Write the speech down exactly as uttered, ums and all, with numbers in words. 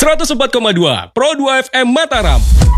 seratus empat koma dua Pro dua F M Mataram.